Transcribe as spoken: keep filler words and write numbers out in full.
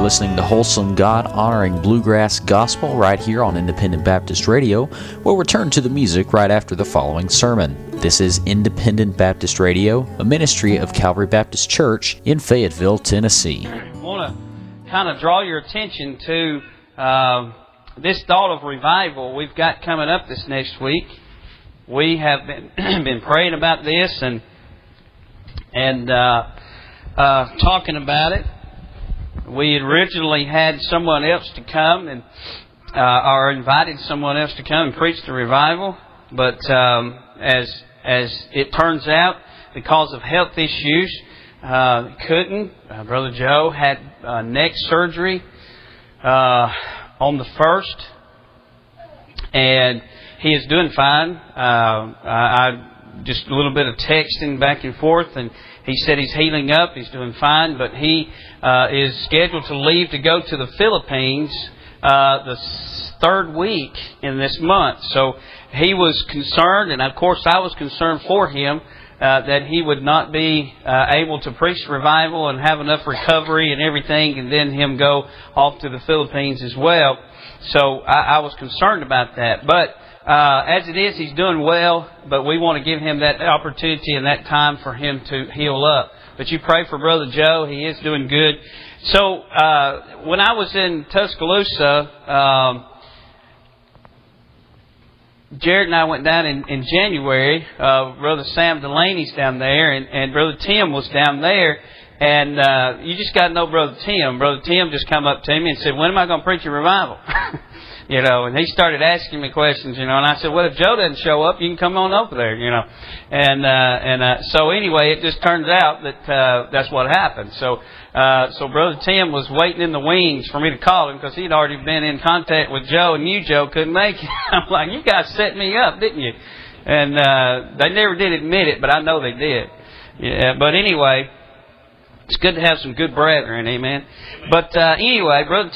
listening to wholesome, God-honoring bluegrass gospel right here on Independent Baptist Radio. We'll return to the music right after the following sermon. This is Independent Baptist Radio, a ministry of Calvary Baptist Church in Fayetteville, Tennessee. I want to kind of draw your attention to uh, this thought of revival we've got coming up this next week. We have been been praying about this and and uh, uh, talking about it. We had originally had someone else to come and uh, or invited someone else to come and preach the revival, but um, as as it turns out, because of health issues, uh, couldn't. Uh, Brother Joe had uh, neck surgery uh, on the first, and he is doing fine. Uh, I just a little bit of texting back and forth, and he said he's healing up, he's doing fine, but he uh, is scheduled to leave to go to the Philippines uh, the third week in this month. So he was concerned, and of course I was concerned for him, uh, that he would not be uh, able to preach revival and have enough recovery and everything, and then him go off to the Philippines as well. So I, I was concerned about that. But Uh, as it is, he's doing well, but we want to give him that opportunity and that time for him to heal up. But you pray for Brother Joe. He is doing good. So uh, when I was in Tuscaloosa, um, Jared and I went down in, in January. Uh, Brother Sam Delaney's down there, and, and Brother Tim was down there. And uh, you just got to know Brother Tim. Brother Tim just come up to me and said, "When am I going to preach a revival?" You know, and he started asking me questions, you know, and I said, "Well, if Joe doesn't show up, you can come on over there," you know. And uh, and uh, so anyway, it just turns out that uh, that's what happened. So uh, so Brother Tim was waiting in the wings for me to call him because he'd already been in contact with Joe, and you, Joe, couldn't make it. I'm like, "You guys set me up, didn't you?" And uh, they never did admit it, but I know they did. Yeah, but anyway, it's good to have some good brethren, amen. But uh, anyway, Brother